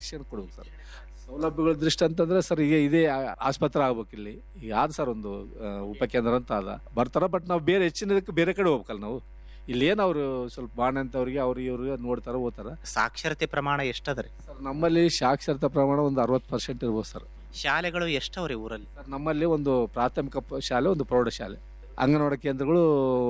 ಶಿಕ್ಷಣ ಕೊಡ್ಬೇಕು ಸರ್. ಸೌಲಭ್ಯಗಳ ದೃಷ್ಟಿ ಅಂತಂದ್ರೆ ಸರ್ ಈಗ ಇದೇ ಆಸ್ಪತ್ರೆ ಆಗ್ಬೇಕು ಇಲ್ಲಿ. ಈಗ ಯಾವ್ದು ಸರ್ ಒಂದು ಉಪಕೇಂದ್ರ ಅಂತ ಅದ ಬರ್ತಾರ, ಬಟ್ ನಾವು ಬೇರೆ ಹೆಚ್ಚಿನದಕ್ಕೆ ಬೇರೆ ಕಡೆ ಹೋಗ್ಬೇಕಲ್ಲ ನಾವು. ಇಲ್ಲೇನು ಅವರು ಸ್ವಲ್ಪ ಬಾಣಂತವ್ರಿಗೆ ಇವ್ರಿಗೆ ನೋಡ್ತಾರ ಓದ್ತಾರ. ಸಾಕ್ಷರತೆ ಪ್ರಮಾಣ ಎಷ್ಟದ್ರಿ ಸರ್ ನಮ್ಮಲ್ಲಿ ಸಾಕ್ಷರತಾ ಪ್ರಮಾಣ ಒಂದು 60% ಇರ್ಬೋದು ಸರ್. ಶಾಲೆಗಳು ಎಷ್ಟವ್ರಿ ಊರಲ್ಲಿ? ಸರ್ ನಮ್ಮಲ್ಲಿ ಒಂದು ಪ್ರಾಥಮಿಕ ಶಾಲೆ, ಒಂದು ಪ್ರೌಢಶಾಲೆ, ಅಂಗನವಾಡಿ ಕೇಂದ್ರಗಳು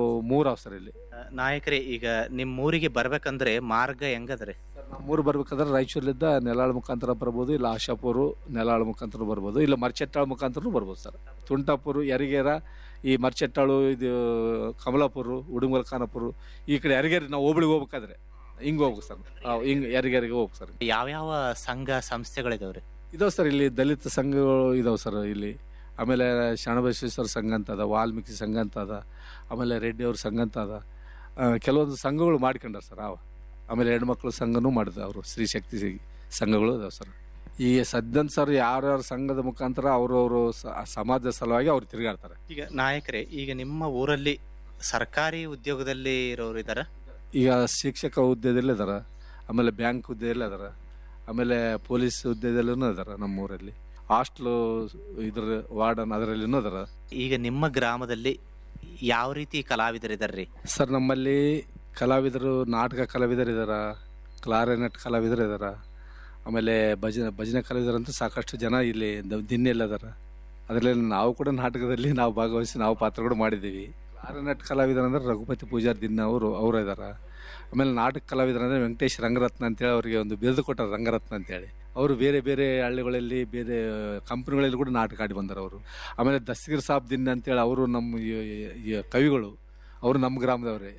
3 ಅವ ಸರ್ ಇಲ್ಲಿ. ನಾಯಕರೇ, ಈಗ ನಿಮ್ಮ ಊರಿಗೆ ಬರ್ಬೇಕಂದ್ರೆ ಮಾರ್ಗ ಹೆಂಗದ್ರಿ? ಸರ್ ನಮ್ಮೂರು ಬರ್ಬೇಕಂದ್ರೆ ರಾಯಚೂರ್ಲಿದ್ದ ನೆಲಾಳ ಮುಖಾಂತರ ಬರ್ಬೋದು, ಇಲ್ಲ ಆಶಾಪುರ ನೆಲಾಳ ಮುಖಾಂತರ ಬರ್ಬೋದು, ಇಲ್ಲ ಮರ್ಚೆಟ್ಟಾಳ ಮುಖಾಂತರ ಬರ್ಬೋದು ಸರ್. ತುಂಟಾಪುರ, ಯರಿಗೇರ, ಈ ಮರ್ಚೆಟ್ಟಾಳು, ಇದು ಕಮಲಾಪುರ, ಉಡುಮಲ್ ಖಾನಾಪುರ, ಈ ಕಡೆ ಯರಿಗೇರಿ ನಾವು ಹೋಬಳಿಗೆ ಹೋಗ್ಬೇಕಾದ್ರೆ ಹಿಂಗೆ ಹೋಗ್ಬೇಕು ಸರ್. ಹಿಂಗೆ ಯರಿಗೇರಿಗೆ ಹೋಗ್ಬೇಕು ಸರ್. ಯಾವ್ಯಾವ ಸಂಘ ಸಂಸ್ಥೆಗಳಿದಾವ್ರಿ? ಇದಾವೆ ಸರ್ ಇಲ್ಲಿ ದಲಿತ ಸಂಘಗಳು ಇದಾವೆ ಸರ್ ಇಲ್ಲಿ. ಆಮೇಲೆ ಶರಣಬಸವೇಶ್ವರ ಸಂಘ ಅಂತ ಅದ, ವಾಲ್ಮೀಕಿ ಸಂಘ ಅಂತ ಅದ, ಆಮೇಲೆ ರೆಡ್ಡಿಯವ್ರ ಸಂಘ ಅಂತ ಅದ. ಕೆಲವೊಂದು ಸಂಘಗಳು ಮಾಡ್ಕೊಂಡಾರ ಸರ್. ಆಮೇಲೆ ಹೆಣ್ಮಕ್ಳು ಸಂಘನೂ ಮಾಡಿದ ಅವರು, ಸ್ತ್ರೀ ಶಕ್ತಿ ಸಂಘಗಳು ಇದಾವೆ ಸರ್. ಈ ಸದ್ಯಂತ ಸರ್ ಯಾರ್ಯಾರ ಸಂಘದ ಮುಖಾಂತರ ಅವರು ಸಮಾಜದ ಸಲುವಾಗಿ ಅವ್ರು ತಿರುಗಾಡ್ತಾರೆ. ಈಗ ನಾಯಕರೇ, ಈಗ ನಿಮ್ಮ ಊರಲ್ಲಿ ಸರ್ಕಾರಿ ಉದ್ಯೋಗದಲ್ಲಿ ಇರೋರು ಇದಾರ? ಈಗ ಶಿಕ್ಷಕ ಹುದ್ದೆದಲ್ಲಿ ಇದಾರ, ಆಮೇಲೆ ಬ್ಯಾಂಕ್ ಹುದ್ದೆಯಲ್ಲಿ ಅದಾರ, ಆಮೇಲೆ ಪೊಲೀಸ್ ಹುದ್ದೆದಲ್ಲೂ ಇದಾರ. ನಮ್ಮೂರಲ್ಲಿ ಹಾಸ್ಟ್ಲು ಇದ್ರ ವಾರ್ಡನ್ ಅದರಲ್ಲಿನೂ ಅದಾರ. ಈಗ ನಿಮ್ಮ ಗ್ರಾಮದಲ್ಲಿ ಯಾವ ರೀತಿ ಕಲಾವಿದರಿದಾರ್ರಿ? ಸರ್ ನಮ್ಮಲ್ಲಿ ಕಲಾವಿದರು, ನಾಟಕ ಕಲಾವಿದರು ಇದಾರ, ಕ್ಲಾರಿನೆಟ್ ಕಲಾವಿದರು ಇದಾರ, ಆಮೇಲೆ ಭಜನೆ ಕಲಾವಿದರಂತೂ ಸಾಕಷ್ಟು ಜನ ಇಲ್ಲಿ ದಿನ್ನೆಲ್ಲ ಅದಾರ. ಅದರಲ್ಲಿ ನಾವು ಕೂಡ ನಾಟಕದಲ್ಲಿ ನಾವು ಭಾಗವಹಿಸಿ ನಾವು ಪಾತ್ರಗಳು ಮಾಡಿದ್ದೀವಿ. ಕ್ಲಾರಿನೆಟ್ ಕಲಾವಿದರಂದ್ರೆ ರಘುಪತಿ ಪೂಜಾರಿ ದಿನ ಅವರು ಇದಾರ. ಆಮೇಲೆ ನಾಟಕ ಕಲಾವಿದರಂದ್ರೆ ವೆಂಕಟೇಶ್ ರಂಗರತ್ನ ಅಂತೇಳಿ ಅವರಿಗೆ ಒಂದು ಬಿರುದು ಕೊಟ್ಟಾರ, ರಂಗರತ್ನ ಅಂತೇಳಿ. ಅವರು ಬೇರೆ ಬೇರೆ ಹಳ್ಳಿಗಳಲ್ಲಿ ಬೇರೆ ಕಂಪ್ನಿಗಳಲ್ಲಿ ಕೂಡ ನಾಟಕ ಆಡಿ ಬಂದಾರ ಅವರು. ಆಮೇಲೆ ದಸ್ತಗಿರ್ ಸಾಬ್ ದಿನ ಅಂತೇಳಿ ಅವರು ನಮ್ಮ ಈ ಕವಿಗಳು, ಅವರು ನಮ್ಮ ಗ್ರಾಮದವ್ರೆ.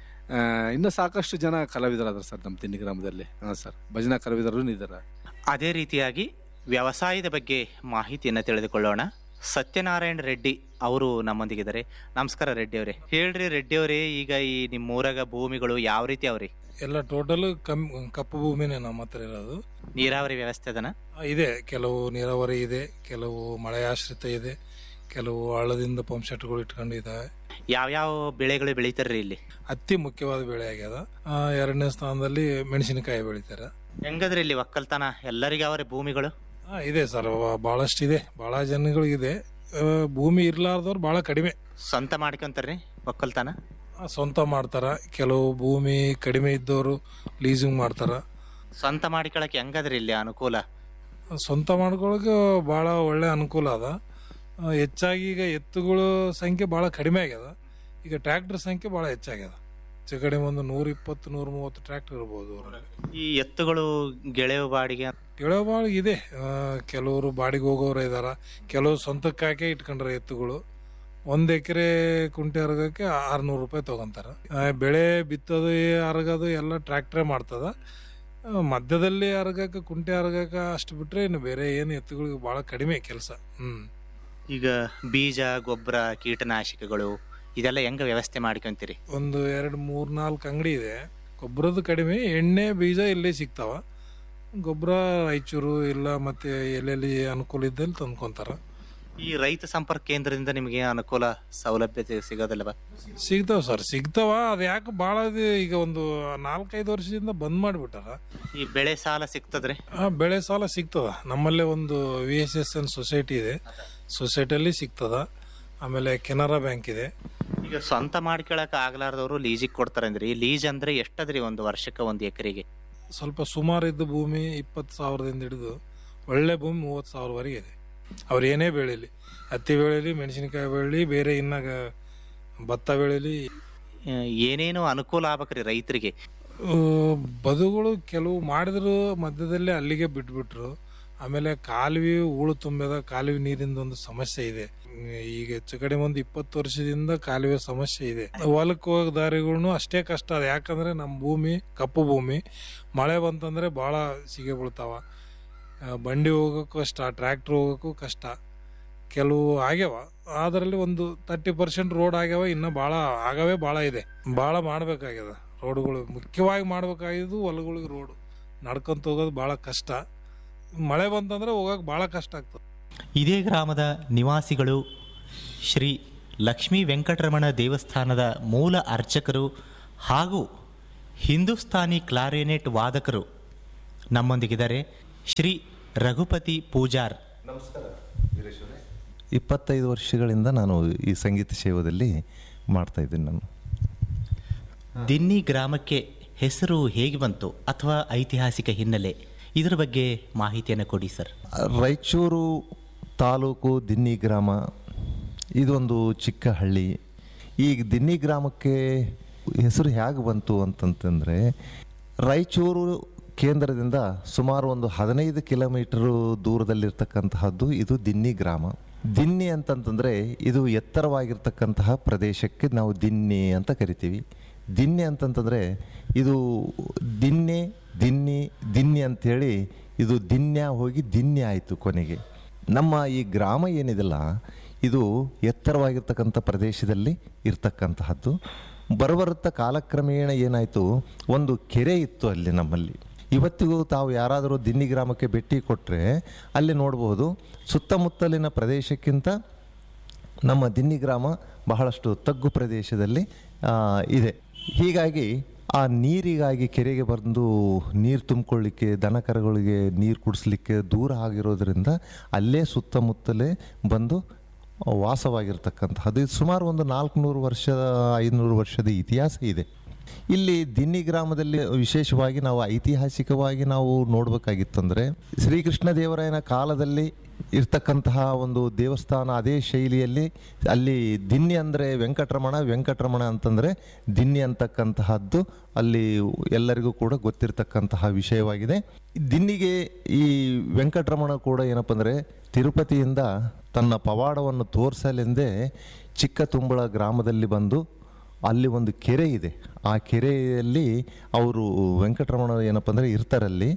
ಇನ್ನೂ ಸಾಕಷ್ಟು ಜನ ಕಲಾವಿದರಾದಾರ ಸರ್ ನಮ್ಮ ತಿನ್ನಿ ಗ್ರಾಮದಲ್ಲಿ. ಹಾಂ ಸರ್, ಭಜನಾ ಕಲಾವಿದರು ಇದ್ದಾರೆ. ಅದೇ ರೀತಿಯಾಗಿ ವ್ಯವಸಾಯದ ಬಗ್ಗೆ ಮಾಹಿತಿಯನ್ನು ತಿಳಿದುಕೊಳ್ಳೋಣ. ಸತ್ಯನಾರಾಯಣ ರೆಡ್ಡಿ ಅವರು ನಮ್ಮೊಂದಿಗಿದ್ದಾರೆ. ನಮಸ್ಕಾರ ರೆಡ್ಡಿ ಅವರೇ. ಹೇಳ್ರಿ ರೆಡ್ಡಿ ಅವರೇ, ಈಗ ಈ ನಿಮ್ಮ ಊರಾಗ ಭೂಮಿಗಳು ಯಾವ ರೀತಿ ಅವ್ರಿ? ಎಲ್ಲ ಟೋಟಲ್ ಕಪ್ಪು ಭೂಮಿನೇ ನಮ್ಮ ಹತ್ರ ಇರೋದು. ನೀರಾವರಿ ವ್ಯವಸ್ಥೆ ಅದನ ಇದೆ, ಕೆಲವು ನೀರಾವರಿ ಇದೆ, ಕೆಲವು ಮಳೆ ಆಶ್ರಿತ ಇದೆ, ಕೆಲವು ಹಳ್ಳದಿಂದ ಪಂಪ್ ಸೆಟ್ಗಳು ಇಟ್ಕೊಂಡಿದ್ದಾವೆ. ಯಾವ್ಯಾವ ಬೆಳೆಗಳು ಬೆಳಿತಾರ್ರಿ ಇಲ್ಲಿ? ಹತ್ತಿ ಮುಖ್ಯವಾದ ಬೆಳೆ ಆಗ್ಯದ. 2ನೇ ಸ್ಥಾನದಲ್ಲಿ ಮೆಣಸಿನಕಾಯಿ ಬೆಳಿತಾರೆ. ಹೆಂಗದ್ರಿ ಇಲ್ಲಿ ಒಕ್ಕಲ್ತನ? ಎಲ್ಲರಿಗೂ ಅವರ ಭೂಮಿಗಳು ಇದೆ ಸರ್, ಬಹಳಷ್ಟು ಇದೆ, ಬಹಳ ಜನಗಳಿಗಿದೆ. ಭೂಮಿ ಇರ್ಲಾರ್ದವ್ರು ಬಹಳ ಕಡಿಮೆ. ಸ್ವಂತ ಮಾಡ್ಕೊಂತಾರ್ರಿ ಒಕ್ಕಲ್ತನ? ಸ್ವಂತ ಮಾಡ್ತಾರ. ಕೆಲವು ಭೂಮಿ ಕಡಿಮೆ ಇದ್ದವರು ಲೀಸಿಂಗ್ ಮಾಡ್ತಾರ. ಸ್ವಂತ ಮಾಡಿಕೊಳಕ್ಕೆ ಹೆಂಗದ್ರಿ ಇಲ್ಲಿ ಅನುಕೂಲ? ಸ್ವಂತ ಮಾಡ್ಕೊಳಕ್ಕೆ ಬಹಳ ಒಳ್ಳೆ ಅನುಕೂಲ ಅದ. ಹೆಚ್ಚಾಗಿ ಈಗ ಎತ್ತುಗಳ ಸಂಖ್ಯೆ ಬಹಳ ಕಡಿಮೆ ಆಗ್ಯದ. ಈಗ ಟ್ರ್ಯಾಕ್ಟರ್ ಸಂಖ್ಯೆ ಬಹಳ ಹೆಚ್ಚಾಗ್ಯದ. ಹೆಚ್ಚು ಕಡಿಮೆ ಒಂದು 120-130 ಟ್ರ್ಯಾಕ್ಟರ್ ಇರ್ಬೋದು. ಈ ಎತ್ತುಗಳು ಗೆಳೆಯ ಬಾಡಿಗೆ ಇದೆ. ಕೆಲವರು ಬಾಡಿಗೆ ಹೋಗೋರು ಇದಾರ, ಕೆಲವು ಸ್ವಂತಕ್ಕಾಕೆ ಇಟ್ಕೊಂಡ್ರೆ ಎತ್ತುಗಳು. 1 ಎಕರೆ ಕುಂಟೆ ಹರಗಕ್ಕೆ 600 ರೂಪಾಯಿ ತಗೊಂತಾರ. ಬೆಳೆ ಬಿತ್ತೋದು ಹರಗೋದು ಎಲ್ಲ ಟ್ರ್ಯಾಕ್ಟ್ರೇ ಮಾಡ್ತದ. ಮಧ್ಯದಲ್ಲಿ ಹರಗಕ್ಕೆ, ಕುಂಟೆ ಹರಗಕ್ಕೆ ಅಷ್ಟು ಬಿಟ್ರೆ ಇನ್ನು ಬೇರೆ ಏನು ಎತ್ತುಗಳಿಗೆ ಬಹಳ ಕಡಿಮೆ ಕೆಲಸ. ಈಗ ಬೀಜ, ಗೊಬ್ಬರ, ಕೀಟನಾಶಕಗಳು ಇದೆಲ್ಲ ಹೆಂಗ ವ್ಯವಸ್ಥೆ ಮಾಡ್ಕೊಂತೀರಿ? ಒಂದು 2-3-4 ಅಂಗಡಿ ಇದೆ. ಗೊಬ್ಬರದ ಕಡಿಮೆ, ಎಣ್ಣೆ ಬೀಜ ಇಲ್ಲೇ ಸಿಗ್ತಾವ. ಗೊಬ್ಬರ ರಾಯಚೂರು ಇಲ್ಲ ಮತ್ತೆ ಎಲ್ಲೆಲ್ಲಿ ಅನುಕೂಲ ಇದ್ದಲ್ಲಿ ತಂದ್ಕೊಂತಾರ. ಈ ರೈತ ಸಂಪರ್ಕ ಕೇಂದ್ರದಿಂದ ನಿಮಗೆ ಅನುಕೂಲ ಸೌಲಭ್ಯತೆ ಸಿಗೋದಿಲ್ಲವಾ? ಸಿಗ್ತಾವ ಸರ್, ಸಿಗ್ತಾವ. ಅದು ಯಾಕೆ ಭಾಳ ಈಗ ಒಂದು 4-5 ವರ್ಷದಿಂದ ಬಂದ್ ಮಾಡಿಬಿಟ್ಟಾರ. ಈ ಬೆಳೆ ಸಾಲ ಸಿಗ್ತದ್ರಿ? ಬೆಳೆ ಸಾಲ ಸಿಗ್ತದ. ನಮ್ಮಲ್ಲೇ ಒಂದು VSSN ಸೊಸೈಟಿ ಇದೆ, ಸೊಸೈಟಿಯಲ್ಲಿ ಸಿಗ್ತದ. ಆಮೇಲೆ ಕೆನರಾ ಬ್ಯಾಂಕ್ ಇದೆ. ಈಗ ಸ್ವಂತ ಮಾಡ್ಕೊಳಕ್ ಆಗ್ಲಾರ್ದವ್ರು ಲೀಜಿಗೆ ಕೊಡ್ತಾರೆ ಅಂದ್ರೆ, ಈ ಲೀಜ್ ಅಂದ್ರೆ ಎಷ್ಟದ್ರಿ ಒಂದು ವರ್ಷಕ್ಕೆ 1 ಎಕರೆಗೆ? ಸ್ವಲ್ಪ ಸುಮಾರು ಇದ್ದ ಭೂಮಿ 20,000ದಿಂದ ಹಿಡಿದು ಒಳ್ಳೆ ಭೂಮಿ 30,000ವರೆಗೆ ಇದೆ. ಅವ್ರು ಏನೇ ಬೆಳೀಲಿ, ಹತ್ತಿ ಬೆಳೀಲಿ, ಮೆಣಸಿನಕಾಯಿ ಬೆಳೀಲಿ, ಬೇರೆ ಇನ್ನಾಗ ಭತ್ತ ಬೆಳೀಲಿ, ಏನೇನು ಅನುಕೂಲ ಆಗ್ಬೇಕ್ರಿ ರೈತರಿಗೆ. ಬದುಗಳು ಕೆಲವು ಮಾಡಿದ್ರು, ಮಧ್ಯದಲ್ಲಿ ಅಲ್ಲಿಗೆ ಬಿಟ್ಬಿಟ್ರು. ಆಮೇಲೆ ಕಾಲುವೆ ಹೂಳು ತುಂಬಿದ, ಕಾಲುವೆ ನೀರಿಂದ ಒಂದು ಸಮಸ್ಯೆ ಇದೆ. ಈಗ ಹೆಚ್ಚು ಕಡಿಮೆ ಒಂದು 20 ವರ್ಷದಿಂದ ಕಾಲುವೆ ಸಮಸ್ಯೆ ಇದೆ. ಹೊಲಕ್ಕೆ ಹೋಗೋ ದಾರಿಗಳನ್ನು ಅಷ್ಟೇ ಕಷ್ಟ ಅದ. ಯಾಕಂದ್ರೆ ನಮ್ಮ ಭೂಮಿ ಕಪ್ಪು ಭೂಮಿ, ಮಳೆ ಬಂತಂದ್ರೆ ಬಹಳ ಸಿಗೆ ಬೀಳ್ತಾವ. ಬಂಡಿ ಹೋಗೋಕ್ಕೂ ಕಷ್ಟ, ಟ್ರ್ಯಾಕ್ಟರ್ ಹೋಗೋಕ್ಕೂ ಕಷ್ಟ. ಕೆಲವು ಆಗ್ಯಾವ, ಅದರಲ್ಲಿ ಒಂದು 30% ರೋಡ್ ಆಗ್ಯಾವ. ಇನ್ನು ಭಾಳ ಇದೆ. ಭಾಳ ಮಾಡ್ಬೇಕಾಗ್ಯದ ರೋಡ್ಗಳು. ಮುಖ್ಯವಾಗಿ ಮಾಡ್ಬೇಕಾಗಿದ್ದು ಹೊಲಗಳಿಗೆ ರೋಡ್. ನಡ್ಕೊಂತ ಹೋಗೋದು ಭಾಳ ಕಷ್ಟ. ಮಳೆ ಬಂತಂದ್ರೆ ಹೋಗಕ್ಕೆ ಭಾಳ ಕಷ್ಟ ಆಗ್ತದೆ. ಇದೇ ಗ್ರಾಮದ ನಿವಾಸಿಗಳು ಶ್ರೀ ಲಕ್ಷ್ಮೀ ವೆಂಕಟರಮಣ ದೇವಸ್ಥಾನದ ಮೂಲ ಅರ್ಚಕರು ಹಾಗೂ ಹಿಂದೂಸ್ತಾನಿ ಕ್ಲಾರಿನೆಟ್ ವಾದಕರು ನಮ್ಮೊಂದಿಗಿದ್ದಾರೆ. ಶ್ರೀ ರಘುಪತಿ ಪೂಜಾರ್. 25 ವರ್ಷಗಳಿಂದ ನಾನು ಈ ಸಂಗೀತ ಸೇವೆಯಲ್ಲಿ ಮಾಡ್ತಾ ಇದ್ದೀನಿ. ನಾನು ದಿನ್ನಿ ಗ್ರಾಮಕ್ಕೆ ಹೆಸರು ಹೇಗೆ ಬಂತು ಅಥವಾ ಐತಿಹಾಸಿಕ ಹಿನ್ನೆಲೆ, ಇದರ ಬಗ್ಗೆ ಮಾಹಿತಿಯನ್ನು ಕೊಡಿ ಸರ್. ರಾಯಚೂರು ತಾಲೂಕು ದಿನ್ನಿ ಗ್ರಾಮ ಇದೊಂದು ಚಿಕ್ಕ ಹಳ್ಳಿ. ಈ ದಿನ್ನಿ ಗ್ರಾಮಕ್ಕೆ ಹೆಸರು ಹೇಗೆ ಬಂತು ಅಂತಂತಂದರೆ, ರಾಯಚೂರು ಕೇಂದ್ರದಿಂದ ಸುಮಾರು ಒಂದು 15 ಕಿಲೋಮೀಟರು ದೂರದಲ್ಲಿರ್ತಕ್ಕಂತಹದ್ದು ಇದು ದಿನ್ನಿ ಗ್ರಾಮ. ದಿನ್ನಿ ಅಂತಂತಂದರೆ ಇದು ಎತ್ತರವಾಗಿರ್ತಕ್ಕಂತಹ ಪ್ರದೇಶಕ್ಕೆ ನಾವು ದಿನ್ನಿ ಅಂತ ಕರಿತೀವಿ. ದಿನ್ನಿ ಅಂತಂತಂದರೆ ಇದು ದಿನ್ನೆ ದಿನ್ನಿ ದಿನ್ನಿ ಅಂಥೇಳಿ ಇದು ದಿನ್ಯ ಹೋಗಿ ದಿನ್ನಿ ಆಯಿತು ಕೊನೆಗೆ. ನಮ್ಮ ಈ ಗ್ರಾಮ ಏನಿದೆಲ್ಲ ಇದು ಎತ್ತರವಾಗಿರ್ತಕ್ಕಂಥ ಪ್ರದೇಶದಲ್ಲಿ ಇರ್ತಕ್ಕಂತಹದ್ದು. ಬರಬರುತ್ತಾ ಕಾಲಕ್ರಮೇಣ ಏನಾಯಿತು, ಒಂದು ಕೆರೆ ಇತ್ತು ಅಲ್ಲಿ ನಮ್ಮಲ್ಲಿ. ಇವತ್ತಿಗೂ ತಾವು ಯಾರಾದರೂ ದಿನ್ನಿ ಗ್ರಾಮಕ್ಕೆ ಭೇಟಿ ಕೊಟ್ಟರೆ ಅಲ್ಲಿ ನೋಡ್ಬೋದು, ಸುತ್ತಮುತ್ತಲಿನ ಪ್ರದೇಶಕ್ಕಿಂತ ನಮ್ಮ ದಿನ್ನಿ ಗ್ರಾಮ ಬಹಳಷ್ಟು ತಗ್ಗು ಪ್ರದೇಶದಲ್ಲಿ ಇದೆ. ಹೀಗಾಗಿ ಆ ನೀರಿಗಾಗಿ ಕೆರೆಗೆ ಬಂದು ನೀರು ತುಂಬಿಕೊಳ್ಳಿಕ್ಕೆ, ದನ ಕರುಗಳಿಗೆ ನೀರು ಕುಡಿಸ್ಲಿಕ್ಕೆ ದೂರ ಆಗಿರೋದ್ರಿಂದ ಅಲ್ಲೇ ಸುತ್ತಮುತ್ತಲೇ ಬಂದು ವಾಸವಾಗಿರ್ತಕ್ಕಂಥದ್ದು. ಇದು ಸುಮಾರು ಒಂದು 400 ವರ್ಷ 500 ವರ್ಷದ ಇತಿಹಾಸ ಇದೆ. ಇಲ್ಲಿ ದಿನ್ನಿ ಗ್ರಾಮದಲ್ಲಿ ವಿಶೇಷವಾಗಿ ನಾವು ಐತಿಹಾಸಿಕವಾಗಿ ನಾವು ನೋಡಬೇಕಾಗಿತ್ತಂದರೆ, ಶ್ರೀಕೃಷ್ಣ ದೇವರಾಯನ ಕಾಲದಲ್ಲಿ ಇರ್ತಕ್ಕಂತಹ ಒಂದು ದೇವಸ್ಥಾನ ಅದೇ ಶೈಲಿಯಲ್ಲಿ ಅಲ್ಲಿ ದಿನ್ನಿ ಅಂದರೆ ವೆಂಕಟರಮಣ, ವೆಂಕಟರಮಣ ಅಂತಂದರೆ ದಿನ್ನಿ ಅಂತಕ್ಕಂತಹದ್ದು ಅಲ್ಲಿ ಎಲ್ಲರಿಗೂ ಕೂಡ ಗೊತ್ತಿರತಕ್ಕಂತಹ ವಿಷಯವಾಗಿದೆ. ದಿನ್ನಿಗೆ ಈ ವೆಂಕಟರಮಣ ಕೂಡ ಏನಪ್ಪ ಅಂದರೆ ತಿರುಪತಿಯಿಂದ ತನ್ನ ಪವಾಡವನ್ನು ತೋರಿಸಲೆಂದೇ ಚಿಕ್ಕ ತುಂಬಳ ಗ್ರಾಮದಲ್ಲಿ ಬಂದು ಅಲ್ಲಿ ಒಂದು ಕೆರೆ ಇದೆ. ಆ ಕೆರೆಯಲ್ಲಿ ಅವರು ವೆಂಕಟರಮಣ ಏನಪ್ಪ ಅಂದರೆ ಇರ್ತಾರಲ್ಲಿ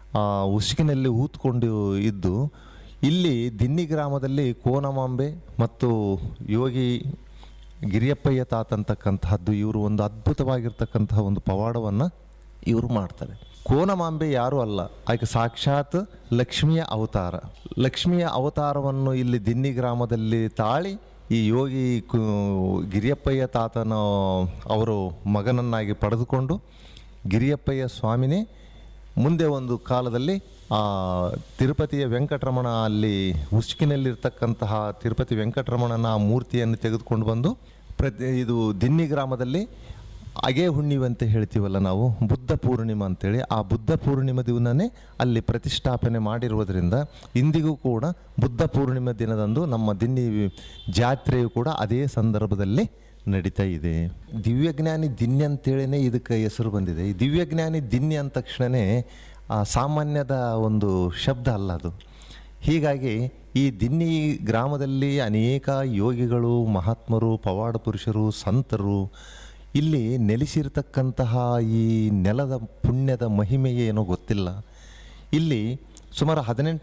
ಉಸುಕಿನಲ್ಲಿ ಊತ್ಕೊಂಡು ಇದ್ದು, ಇಲ್ಲಿ ದಿನ್ನಿ ಗ್ರಾಮದಲ್ಲಿ ಕೋನಮಾಂಬೆ ಮತ್ತು ಯೋಗಿ ಗಿರಿಯಪ್ಪಯ್ಯ ತಾತಂತಕ್ಕಂತಹದ್ದು ಇವರು ಒಂದು ಅದ್ಭುತವಾಗಿರ್ತಕ್ಕಂತಹ ಒಂದು ಪವಾಡವನ್ನು ಇವರು ಮಾಡ್ತಾರೆ. ಕೋನಮಾಂಬೆ ಯಾರೂ ಅಲ್ಲ, ಆಕೆ ಸಾಕ್ಷಾತ್ ಲಕ್ಷ್ಮಿಯ ಅವತಾರ. ಲಕ್ಷ್ಮಿಯ ಅವತಾರವನ್ನು ಇಲ್ಲಿ ದಿನ್ನಿ ಗ್ರಾಮದಲ್ಲಿ ತಾಳಿ ಈ ಯೋಗಿ ಗಿರಿಯಪ್ಪಯ್ಯ ತಾತನ ಅವರು ಮಗನನ್ನಾಗಿ ಪಡೆದುಕೊಂಡು ಗಿರಿಯಪ್ಪಯ್ಯ ಸ್ವಾಮಿನೇ ಮುಂದೆ ಒಂದು ಕಾಲದಲ್ಲಿ ತಿರುಪತಿಯ ವೆಂಕಟರಮಣ ಅಲ್ಲಿ ಉಸುಕಿನಲ್ಲಿರ್ತಕ್ಕಂತಹ ತಿರುಪತಿ ವೆಂಕಟರಮಣನ ಮೂರ್ತಿಯನ್ನು ತೆಗೆದುಕೊಂಡು ಬಂದು ಇದು ದಿನ್ನಿ ಗ್ರಾಮದಲ್ಲಿ ಅಗೆ ಹುಣ್ಣಿಮೆ ಅಂತ ಹೇಳ್ತೀವಲ್ಲ ನಾವು, ಬುದ್ಧ ಪೂರ್ಣಿಮಾ ಅಂತೇಳಿ ಆ ಬುದ್ಧ ಪೂರ್ಣಿಮಾ ದಿನನೇ ಅಲ್ಲಿ ಪ್ರತಿಷ್ಠಾಪನೆ ಮಾಡಿರುವುದರಿಂದ ಇಂದಿಗೂ ಕೂಡ ಬುದ್ಧ ಪೂರ್ಣಿಮಾ ದಿನದಂದು ನಮ್ಮ ದಿನ್ನಿ ಜಾತ್ರೆಯು ಕೂಡ ಅದೇ ಸಂದರ್ಭದಲ್ಲಿ ನಡೀತಾ ಇದೆ. ದಿವ್ಯಜ್ಞಾನಿ ದಿನ್ನಿ ಅಂತೇಳಿನೇ ಇದಕ್ಕೆ ಹೆಸರು ಬಂದಿದೆ. ಈ ದಿವ್ಯಜ್ಞಾನಿ ದಿನ್ನಿ ಅಂದ ತಕ್ಷಣವೇ ಸಾಮಾನ್ಯದ ಒಂದು ಶಬ್ದ ಅಲ್ಲ ಅದು. ಹೀಗಾಗಿ ಈ ದಿನ್ನಿ ಗ್ರಾಮದಲ್ಲಿ ಅನೇಕ ಯೋಗಿಗಳು, ಮಹಾತ್ಮರು, ಪವಾಡ ಪುರುಷರು, ಸಂತರು ಇಲ್ಲಿ ನೆಲೆಸಿರ್ತಕ್ಕಂತಹ ಈ ನೆಲದ ಪುಣ್ಯದ ಮಹಿಮೆ ಏನೋ ಗೊತ್ತಿಲ್ಲ. ಇಲ್ಲಿ ಸುಮಾರು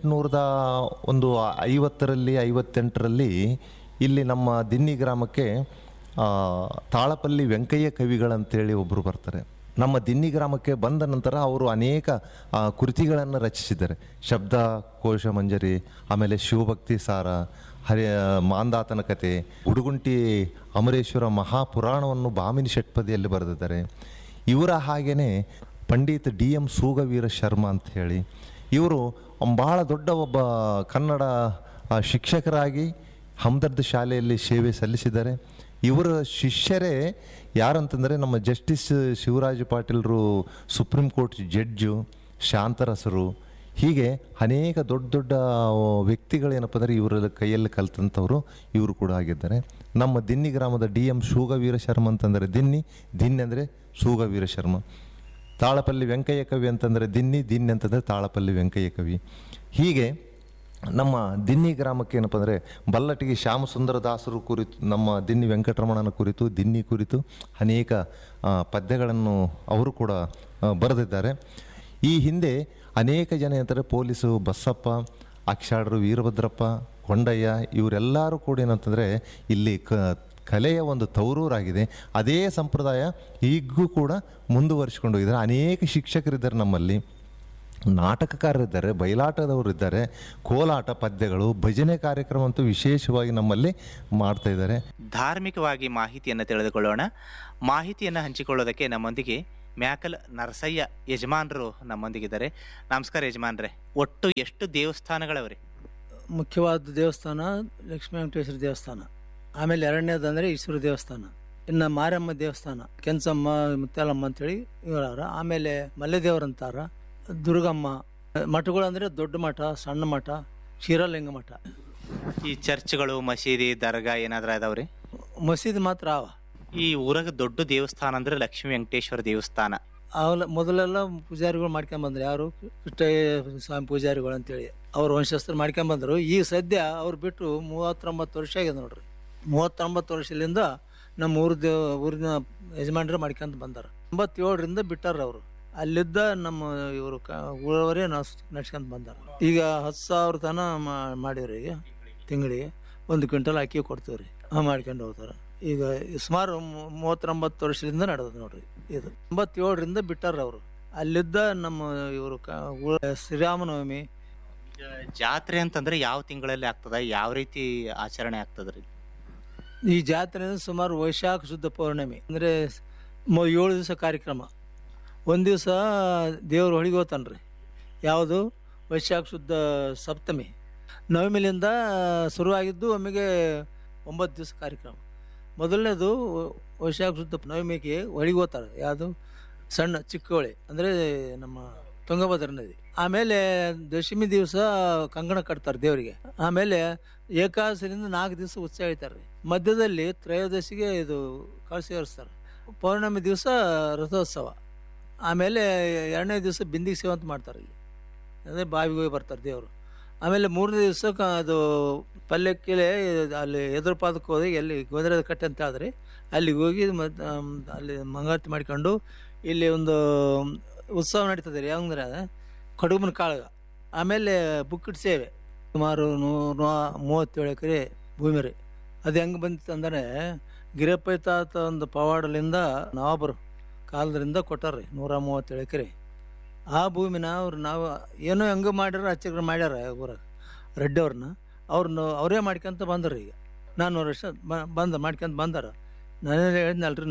1858ರಲ್ಲಿ ಇಲ್ಲಿ ನಮ್ಮ ದಿನ್ನಿ ಗ್ರಾಮಕ್ಕೆ ತಾಳಪಲ್ಲಿ ವೆಂಕಯ್ಯ ಕವಿಗಳಂತೇಳಿ ಒಬ್ಬರು ಬರ್ತಾರೆ. ನಮ್ಮ ದಿನ್ನಿ ಗ್ರಾಮಕ್ಕೆ ಬಂದ ನಂತರ ಅವರು ಅನೇಕ ಕೃತಿಗಳನ್ನು ರಚಿಸಿದ್ದಾರೆ. ಶಬ್ದ ಕೋಶ ಮಂಜರಿ, ಆಮೇಲೆ ಶಿವಭಕ್ತಿ ಸಾರ, ಮಾಂದಾತನ ಕತೆ, ಉಡುಗುಂಟಿ ಅಮರೇಶ್ವರ ಮಹಾಪುರಾಣವನ್ನು ಭಾಮಿನಿ ಷಟ್ಪದಿಯಲ್ಲಿ ಬರೆದಿದ್ದಾರೆ. ಇವರ ಹಾಗೆಯೇ ಪಂಡಿತ್ DM ಸೂಗವೀರ ಶರ್ಮಾ ಅಂತ ಹೇಳಿ ಇವರು ಭಾಳ ದೊಡ್ಡ ಒಬ್ಬ ಕನ್ನಡ ಶಿಕ್ಷಕರಾಗಿ ಹಮ್ದರ್ದ್ ಶಾಲೆಯಲ್ಲಿ ಸೇವೆ ಸಲ್ಲಿಸಿದ್ದಾರೆ. ಇವರ ಶಿಷ್ಯರೇ ಯಾರಂತಂದರೆ ನಮ್ಮ justice Shivaraj ಪಾಟೀಲ್ರು, supreme court judge, ಶಾಂತರಸರು, ಹೀಗೆ ಅನೇಕ ದೊಡ್ಡ ದೊಡ್ಡ ವ್ಯಕ್ತಿಗಳೇನಪ್ಪ ಅಂದರೆ ಇವರ ಕೈಯಲ್ಲಿ ಕಲ್ತಂಥವರು ಇವರು ಕೂಡ ಆಗಿದ್ದಾರೆ. ನಮ್ಮ ದಿನ್ನಿ ಗ್ರಾಮದ DM ಸೂಗವೀರ ಶರ್ಮ ಅಂತಂದರೆ ದಿನ್ನಿ ಅಂದರೆ ಸೂಗವೀರ ಶರ್ಮ. ತಾಳಪಲ್ಲಿ ವೆಂಕಯ್ಯ ಕವಿ ಅಂತಂದರೆ ದಿನ್ನಿ ಅಂತಂದರೆ ತಾಳಪಲ್ಲಿ ವೆಂಕಯ್ಯ ಕವಿ. ಹೀಗೆ ನಮ್ಮ ದಿನ್ನಿ ಗ್ರಾಮಕ್ಕೆ ಏನಪ್ಪ ಅಂದರೆ ಬಲ್ಲಟಿಗೆ ಶ್ಯಾಮಸುಂದರ ದಾಸರು ಕುರಿತು, ನಮ್ಮ ದಿನ್ನಿ ವೆಂಕಟರಮಣನ ಕುರಿತು, ದಿನ್ನಿ ಕುರಿತು ಅನೇಕ ಪದ್ಯಗಳನ್ನು ಅವರು ಕೂಡ ಬರೆದಿದ್ದಾರೆ. ಈ ಹಿಂದೆ ಅನೇಕ ಜನ ಏನಂತಾರೆ ಪೊಲೀಸು ಬಸಪ್ಪ, ಅಕ್ಷಾಢರು, ವೀರಭದ್ರಪ್ಪ, ಕೊಂಡಯ್ಯ ಇವರೆಲ್ಲರೂ ಕೂಡ ಏನಂತಂದರೆ ಇಲ್ಲಿ ಕಲೆಯ ಒಂದು ತವರೂರಾಗಿದೆ. ಅದೇ ಸಂಪ್ರದಾಯ ಈಗೂ ಕೂಡ ಮುಂದುವರಿಸಿಕೊಂಡು ಹೋಗಿದ್ದಾರೆ. ಅನೇಕ ಶಿಕ್ಷಕರಿದ್ದಾರೆ ನಮ್ಮಲ್ಲಿ, ನಾಟಕಕಾರರಿದ್ದಾರೆ, ಬಯಲಾಟದವರು ಇದ್ದಾರೆ, ಕೋಲಾಟ, ಪದ್ಯಗಳು, ಭಜನೆ ಕಾರ್ಯಕ್ರಮ ಅಂತೂ ವಿಶೇಷವಾಗಿ ನಮ್ಮಲ್ಲಿ ಮಾಡ್ತಾ ಇದ್ದಾರೆ. ಧಾರ್ಮಿಕವಾಗಿ ಮಾಹಿತಿಯನ್ನು ತಿಳಿದುಕೊಳ್ಳೋಣ. ಮಾಹಿತಿಯನ್ನು ಹಂಚಿಕೊಳ್ಳೋದಕ್ಕೆ ನಮ್ಮೊಂದಿಗೆ ಮ್ಯಾಕಲ್ ನರಸಯ್ಯ ಯಜಮಾನರು ನಮ್ಮೊಂದಿಗಿದ್ದಾರೆ. ನಮಸ್ಕಾರ ಯಜಮಾನ್ರೆ. ಒಟ್ಟು ಎಷ್ಟು ದೇವಸ್ಥಾನಗಳವ್ರಿ? ಮುಖ್ಯವಾದ ದೇವಸ್ಥಾನ ಲಕ್ಷ್ಮೀ ವೆಂಕಟೇಶ್ವರ ದೇವಸ್ಥಾನ, ಆಮೇಲೆ ಎರಡನೇದಂದರೆ ಈಶ್ವರ ದೇವಸ್ಥಾನ, ಇನ್ನು ಮಾರಮ್ಮ ದೇವಸ್ಥಾನ, ಕೆಂಚಮ್ಮ ಮುತ್ಯಾಲಮ್ಮ ಅಂತೇಳಿ ಇವರ, ಆಮೇಲೆ ಮಲ್ಲೆದೇವರಂತಾರ, ದುರ್ಗಮ್ಮ. ಮಠಗಳು ಅಂದರೆ ದೊಡ್ಡ ಮಠ, ಸಣ್ಣ ಮಠ, ಕ್ಷೀರಲಿಂಗ ಮಠ. ಈ ಚರ್ಚ್ಗಳು, ಮಸೀದಿ, ದರ್ಗಾ ಏನಾದ್ರೂ ಅದಾವ್ರಿ? ಮಸೀದಿ ಮಾತ್ರ ಅವ. ಈ ಊರಾಗ ದೊಡ್ಡ ದೇವಸ್ಥಾನ ಅಂದ್ರೆ ಲಕ್ಷ್ಮೀ ವೆಂಕಟೇಶ್ವರ ದೇವಸ್ಥಾನ. ಮೊದಲೆಲ್ಲ ಪೂಜಾರಿಗಳು ಮಾಡ್ಕೊಂಬಂದ್ರು, ಯಾರು ಕೃಷ್ಣಯ್ಯ ಸ್ವಾಮಿ ಪೂಜಾರಿಗಳು ಅಂತೇಳಿ ಅವ್ರ ವಂಶಸ್ಥರು ಮಾಡ್ಕೊಂಬಂದ್ರು. ಈಗ ಸದ್ಯ ಅವ್ರು ಬಿಟ್ಟು 39 ವರ್ಷ ಆಗಿದೆ ನೋಡ್ರಿ. 39 ವರ್ಷದಿಂದ ನಮ್ಮ ಊರಿನ ಯಜಮಾನರು ಮಾಡ್ಕೊಂತ ಬಂದಾರ. 87ರಿಂದ ಬಿಟ್ಟಾರ ಅವರು. ಅಲ್ಲಿದ್ದ ನಮ್ಮ ಇವರು ಊರವರೇ ನಡ್ಸ್ಕೊಂತ ಬಂದಾರ. ಈಗ 10,000 ತನ ಮಾಡಿವ್ರಿ. ಈಗ ತಿಂಗಳಿಗೆ 1 ಕ್ವಿಂಟಲ್ ಅಕ್ಕಿ ಕೊಡ್ತೀವ್ರಿ, ಮಾಡ್ಕೊಂಡು ಹೋಗ್ತಾರ. ಈಗ ಸುಮಾರು 39 ವರ್ಷದಿಂದ ನಡೆದ ನೋಡ್ರಿ ಇದು. 87ರಿಂದ ಬಿಟ್ಟಾರ ಅವರು. ಅಲ್ಲಿದ್ದ ನಮ್ಮ ಇವರು ಶ್ರೀರಾಮನವಮಿ. ಜಾತ್ರೆ ಅಂತಂದ್ರೆ ಯಾವ ತಿಂಗಳಲ್ಲಿ ಆಗ್ತದ, ಯಾವ ರೀತಿ ಆಚರಣೆ ಆಗ್ತದ್ರಿ? ಈ ಜಾತ್ರೆ ಸುಮಾರು ವೈಶಾಖ ಶುದ್ಧ ಪೌರ್ಣಮಿ ಅಂದರೆ 7 ದಿವಸ ಕಾರ್ಯಕ್ರಮ. ಒಂದು ದಿವಸ ದೇವ್ರ ಹೊಳಿಗೆ ಹೋಗ್ತಾನ್ರಿ. ಯಾವುದು? ವೈಶಾಖ ಶುದ್ಧ ಸಪ್ತಮಿ. ನವಮಿಲಿಂದ ಶುರುವಾಗಿದ್ದು ಒಮ್ಮೆಗೆ 9 ದಿವಸ ಕಾರ್ಯಕ್ರಮ. ಮೊದಲನೇದು ವೈಶಾಖ ಶುದ್ಧ ನವಮಿಗೆ ಹೊಳಿಗೆ ಹೋಗ್ತಾರೆ. ಯಾವುದು? ಸಣ್ಣ ಚಿಕ್ಕ ಹೊಳೆ ಅಂದರೆ ನಮ್ಮ ತುಂಗಭದ್ರಾ ನದಿ. ಆಮೇಲೆ ದಶಮಿ ದಿವಸ ಕಂಕಣ ಕಟ್ತಾರೆ ದೇವರಿಗೆ. ಆಮೇಲೆ ಏಕಾದಶಿಯಿಂದ 4 ದಿವಸ ಉತ್ಸವ ಹೇಳ್ತಾರೆ. ಮಧ್ಯದಲ್ಲಿ ತ್ರಯೋದಶಿಗೆ ಇದು ಕಳಸಿ ಏರಿಸ್ತಾರೆ. ಪೌರ್ಣಮಿ ದಿವಸ ರಥೋತ್ಸವ. ಆಮೇಲೆ 2ನೇ ದಿವಸ ಬಿಂದಿಗೆ ಸೇವೆ ಅಂತ ಮಾಡ್ತಾರೆ. ಇಲ್ಲಿ ಅಂದರೆ ಬಾವಿಗೆ ಹೋಗಿ ಬರ್ತಾರೆ ದೇವರು. ಆಮೇಲೆ 3ನೇ ದಿವಸ ಅದು ಪಲ್ಲಕ್ಕಿಲೆ ಅಲ್ಲಿ ಎದುರು ಪಾದಕ್ಕೆ ಹೋಗಿ ಎಲ್ಲಿ ಗೋಂದ್ರದ ಕಟ್ಟೆ ಅಂತ ಹೇಳಿದ್ರೆ ಅಲ್ಲಿಗೆ ಹೋಗಿ ಅಲ್ಲಿ ಮಂಗಾರತಿ ಮಾಡ್ಕೊಂಡು ಇಲ್ಲಿ ಒಂದು ಉತ್ಸವ ನಡೀತದೆ ರೀ. ಯಾವಂದ್ರೆ ಕಡುಬನ ಕಾಳಗ. ಆಮೇಲೆ ಬುಕ್ಕಿಟ್ ಸೇವೆ. ಸುಮಾರು 137 ಎಕರೆ ಭೂಮಿ ರೀ. ಅದು ಹೆಂಗೆ ಬಂದಿತ್ತು ಅಂದರೆ ಗಿರಪ್ಪೈತಾತ ಒಂದು ಪವಾಡಲಿಂದ ನವಾಬರು ಕಾಲದಿಂದ ಕೊಟ್ಟಾರ್ರಿ 137 ಎಕರೆ. ಆ ಭೂಮಿನ ನಾವು ಏನೋ ಹೆಂಗೆ ಮಾಡ್ಯಾರ, ಅಚ್ಚಗ್ರ ಮಾಡ್ಯಾರ ಊರಾಗ ರೆಡ್ಡಿ ಅವ್ರನ್ನ. ಅವರೇ ಮಾಡ್ಕೊಂತ ಬಂದರು. ಈಗ 400 ವರ್ಷ ಮಾಡ್ಕೊಂತ ಬಂದಾರ. ನಾನೇ ಹೇಳಿದ್ನಲ್ರಿ,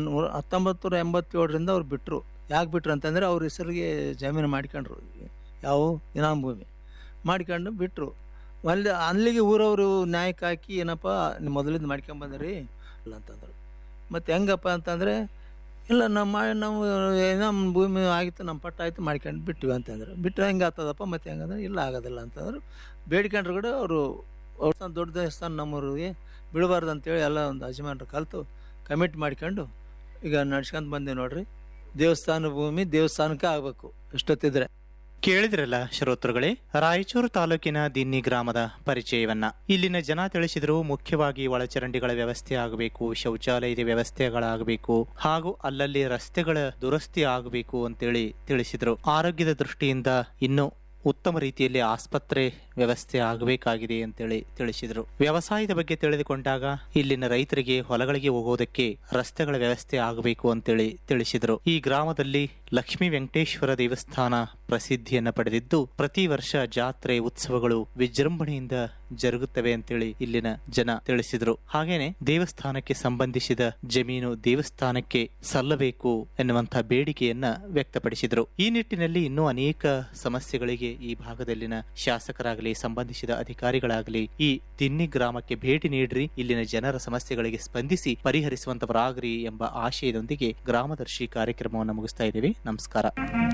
1987ರಿಂದ ಅವ್ರು ಬಿಟ್ಟರು. ಯಾಕೆ ಬಿಟ್ರು ಅಂತಂದರೆ ಅವ್ರ ಹೆಸರಿಗೆ ಜಮೀನು ಮಾಡ್ಕೊಂಡ್ರು. ಯಾವ ಇನಾಮ್ ಭೂಮಿ ಮಾಡ್ಕೊಂಡು ಬಿಟ್ಟರು. ಅಲ್ಲಿಗೆ ಊರವರು ನ್ಯಾಯಕ್ಕೆ ಹಾಕಿ ಏನಪ್ಪ ನೀವು ಮೊದಲಿಂದ ಮಾಡ್ಕೊಂಬಂದ್ರಿ ಇಲ್ಲ ಅಂತಂದ್ರು. ಮತ್ತು ಹೆಂಗಪ್ಪ ಅಂತಂದರೆ ಇಲ್ಲ ನಾವು ಏನೋ ಭೂಮಿ ಆಗಿತ್ತು, ನಮ್ಮ ಪಟ್ಟ ಆಯಿತು, ಮಾಡ್ಕೊಂಡು ಬಿಟ್ಟಿವಿ ಅಂತಂದ್ರೆ. ಬಿಟ್ಟರೆ ಹೆಂಗೆ ಆಗ್ತದಪ್ಪ ಮತ್ತು ಹೆಂಗಂದ್ರೆ ಇಲ್ಲ ಆಗೋದಿಲ್ಲ ಅಂತಂದ್ರೆ ಬೇಡ್ಕೊಂಡ್ರು ಕೂಡ ಅವರು ದೊಡ್ಡ ದೇವಸ್ಥಾನ ನಮ್ಮೂರಿಗೆ ಬಿಡಬಾರ್ದು ಅಂತೇಳಿ ಎಲ್ಲ ಒಂದು ಯಜಮಾನ್ರು ಕಲಿತು ಕಮಿಟ್ ಮಾಡ್ಕೊಂಡು ಈಗ ನಡ್ಸ್ಕೊಂತ ಬಂದೇವಿ ನೋಡ್ರಿ. ದೇವಸ್ಥಾನ ಭೂಮಿ ದೇವಸ್ಥಾನಕ್ಕೆ ಆಗಬೇಕು ಎಷ್ಟೊತ್ತಿದ್ರೆ. ಕೇಳಿದ್ರಲ್ಲ ಶ್ರೋತೃಗಳೇ, ರಾಯಚೂರು ತಾಲೂಕಿನ ದಿನ್ನಿ ಗ್ರಾಮದ ಪರಿಚಯವನ್ನ. ಇಲ್ಲಿನ ಜನ ತಿಳಿಸಿದ್ರು, ಮುಖ್ಯವಾಗಿ ಒಳಚರಂಡಿಗಳ ವ್ಯವಸ್ಥೆ ಆಗಬೇಕು, ಶೌಚಾಲಯದ ವ್ಯವಸ್ಥೆಗಳಾಗಬೇಕು, ಹಾಗೂ ಅಲ್ಲಲ್ಲಿ ರಸ್ತೆಗಳ ದುರಸ್ತಿ ಆಗಬೇಕು ಅಂತೇಳಿ ತಿಳಿಸಿದ್ರು. ಆರೋಗ್ಯದ ದೃಷ್ಟಿಯಿಂದ ಇನ್ನೂ ಉತ್ತಮ ರೀತಿಯಲ್ಲಿ ಆಸ್ಪತ್ರೆ ವ್ಯವಸ್ಥೆ ಆಗಬೇಕಾಗಿದೆ ಅಂತೇಳಿ ತಿಳಿಸಿದ್ರು. ವ್ಯವಸಾಯದ ಬಗ್ಗೆ ತಿಳಿದುಕೊಂಡಾಗ ಇಲ್ಲಿನ ರೈತರಿಗೆ ಹೊಲಗಳಿಗೆ ಹೋಗೋದಕ್ಕೆ ರಸ್ತೆಗಳ ವ್ಯವಸ್ಥೆ ಆಗಬೇಕು ಅಂತೇಳಿ ತಿಳಿಸಿದ್ರು. ಈ ಗ್ರಾಮದಲ್ಲಿ ಲಕ್ಷ್ಮೀ ವೆಂಕಟೇಶ್ವರ ದೇವಸ್ಥಾನ ಪ್ರಸಿದ್ಧಿಯನ್ನ ಪಡೆದಿದ್ದು ಪ್ರತಿ ವರ್ಷ ಜಾತ್ರೆ ಉತ್ಸವಗಳು ವಿಜೃಂಭಣೆಯಿಂದ ಜರುಗುತ್ತವೆ ಅಂತೇಳಿ ಇಲ್ಲಿನ ಜನ ತಿಳಿಸಿದ್ರು. ಹಾಗೇನೆ ದೇವಸ್ಥಾನಕ್ಕೆ ಸಂಬಂಧಿಸಿದ ಜಮೀನು ದೇವಸ್ಥಾನಕ್ಕೆ ಸಲ್ಲಬೇಕು ಎನ್ನುವಂತಹ ಬೇಡಿಕೆಯನ್ನ ವ್ಯಕ್ತಪಡಿಸಿದ್ರು. ಈ ನಿಟ್ಟಿನಲ್ಲಿ ಇನ್ನೂ ಅನೇಕ ಸಮಸ್ಯೆಗಳಿಗೆ ಈ ಭಾಗದಲ್ಲಿನ ಶಾಸಕರಾಗಲಿ ಸಂಬಂಧಿಸಿದ ಅಧಿಕಾರಿಗಳಾಗಲಿ ಈ ದಿನ್ನಿ ಗ್ರಾಮಕ್ಕೆ ಭೇಟಿ ನೀಡ್ರಿ, ಇಲ್ಲಿನ ಜನರ ಸಮಸ್ಯೆಗಳಿಗೆ ಸ್ಪಂದಿಸಿ ಪರಿಹರಿಸುವಂತವರಾಗ್ರಿ ಎಂಬ ಆಶಯದೊಂದಿಗೆ ಗ್ರಾಮದರ್ಶಿ ಕಾರ್ಯಕ್ರಮವನ್ನು ಮುಗಿಸ್ತಾ ಇದ್ದೀವಿ. ನಮಸ್ಕಾರ.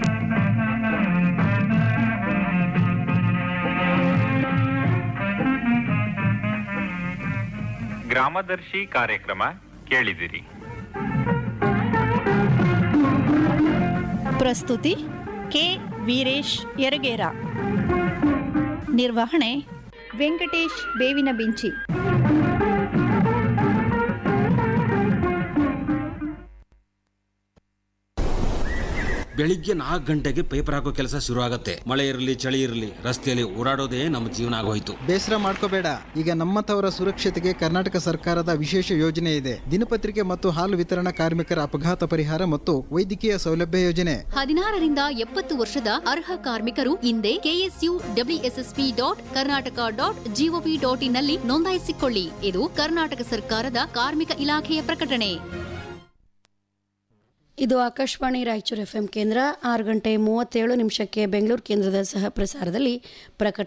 ಗ್ರಾಮದರ್ಶಿ ಕಾರ್ಯಕ್ರಮ ಕೇಳಿದಿರಿ. ಪ್ರಸ್ತುತಿ ಕೆ ವೀರೇಶ್ ಯರಗೇರ. ನಿರ್ವಹಣೆ ವೆಂಕಟೇಶ್ ಬೇವಿನ ಬಿಂಚಿ. ಬೆಳಿಗ್ಗೆ 4 ಗಂಟೆಗೆ ಪೇಪರ್ ಹಾಕೋ ಕೆಲಸ ಶುರು ಆಗತ್ತೆ. ಮಳೆ ಇರಲಿ ಚಳಿ ಇರಲಿ ರಸ್ತೆಯಲ್ಲಿ ಓಡಾಡೋದೇ ನಮ್ಮ ಜೀವನ ಆಗೋಯ್ತು. ಬೇಸರ ಮಾಡ್ಕೋಬೇಡ, ಈಗ ನಮ್ಮಂಥವರ ಸುರಕ್ಷತೆಗೆ ಕರ್ನಾಟಕ ಸರ್ಕಾರದ ವಿಶೇಷ ಯೋಜನೆ ಇದೆ. ದಿನಪತ್ರಿಕೆ ಮತ್ತು ಹಾಲು ವಿತರಣಾ ಕಾರ್ಮಿಕರ ಅಪಘಾತ ಪರಿಹಾರ ಮತ್ತು ವೈದ್ಯಕೀಯ ಸೌಲಭ್ಯ ಯೋಜನೆ. 16 ರಿಂದ 70 ವರ್ಷದ ಅರ್ಹ ಕಾರ್ಮಿಕರು ಇಂದೇ KSUWSSP.Karnataka.gov.in ನಲ್ಲಿ ನೋಂದಾಯಿಸಿಕೊಳ್ಳಿ. ಇದು ಕರ್ನಾಟಕ ಸರ್ಕಾರದ ಕಾರ್ಮಿಕ ಇಲಾಖೆಯ ಪ್ರಕಟಣೆ. ಇದು ಆಕಾಶವಾಣಿ ರಾಯಚೂರು FM ಕೇಂದ್ರ. 6 ಗಂಟೆ 37 ನಿಮಿಷಕ್ಕೆ ಬೆಂಗಳೂರು ಕೇಂದ್ರದ ಸಹ ಪ್ರಸಾರದಲ್ಲಿ ಪ್ರಕಟಣೆ